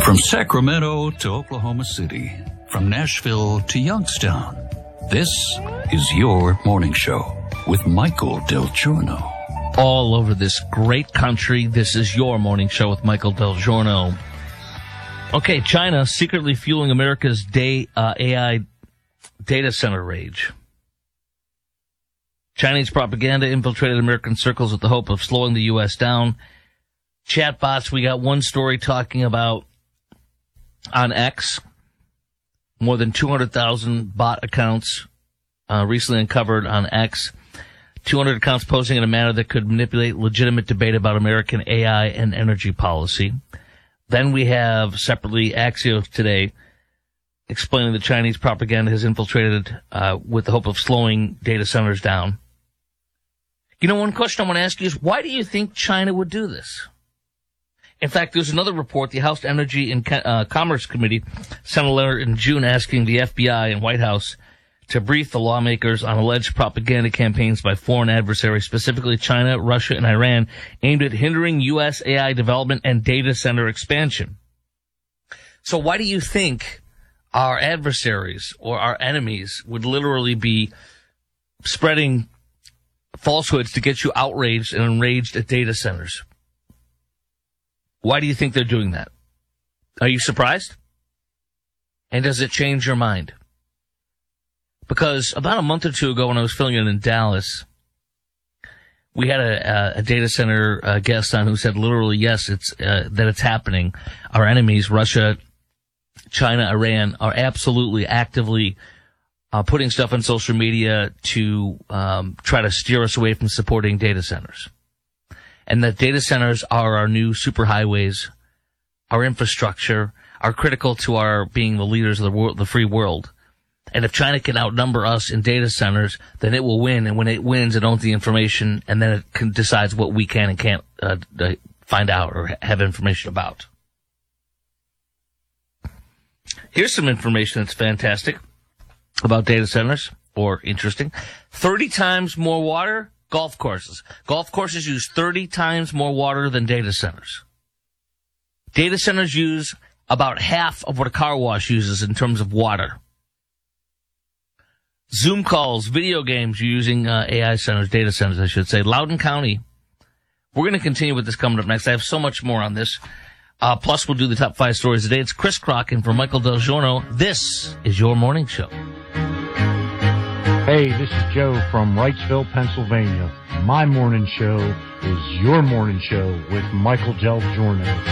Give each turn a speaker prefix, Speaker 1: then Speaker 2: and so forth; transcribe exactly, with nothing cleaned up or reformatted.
Speaker 1: From Sacramento to Oklahoma City, from Nashville to Youngstown, this is your morning show with Michael Del Giorno.
Speaker 2: All over this great country, this is your morning show with Michael Del Giorno. Okay, China secretly fueling America's day, uh, A I data center rage. Chinese propaganda infiltrated American circles with the hope of slowing the U S down. Chatbots, we got one story talking about on X, more than two hundred thousand bot accounts uh, recently uncovered on X. two hundred accounts posing in a manner that could manipulate legitimate debate about American A I and energy policy. Then we have, separately, Axios today explaining that Chinese propaganda has infiltrated uh, with the hope of slowing data centers down. You know, one question I want to ask you is, why do you think China would do this? In fact, there's another report. The House Energy and uh, Commerce Committee sent a letter in June asking the F B I and White House to brief the lawmakers on alleged propaganda campaigns by foreign adversaries, specifically China, Russia, and Iran, aimed at hindering U S A I development and data center expansion. So why do you think our adversaries or our enemies would literally be spreading falsehoods to get you outraged and enraged at data centers? Why do you think they're doing that? Are you surprised? And does it change your mind? Because about a month or two ago when I was filling in in Dallas, we had a, a data center uh, guest on who said literally, yes, it's uh, that it's happening. Our enemies, Russia, China, Iran, are absolutely actively uh, putting stuff on social media to um, try to steer us away from supporting data centers. And that data centers are our new superhighways, our infrastructure, are critical to our being the leaders of the world, the free world. And if China can outnumber us in data centers, then it will win. And when it wins, it owns the information, and then it can decides what we can and can't uh, find out or have information about. Here's some information that's fantastic about data centers, or interesting. thirty times more water. Golf courses. Golf courses use thirty times more water than data centers. Data centers use about half of what a car wash uses in terms of water. Zoom calls, video games using uh, A I centers, data centers, I should say. Loudoun County. We're going to continue with this coming up next. I have so much more on this. Uh, plus, we'll do the top five stories today. It's Chris Crock in for Michael Del Giorno. This is your morning show.
Speaker 3: Hey, this is Joe from Wrightsville, Pennsylvania. My morning show is your morning show with Michael Del Giorno.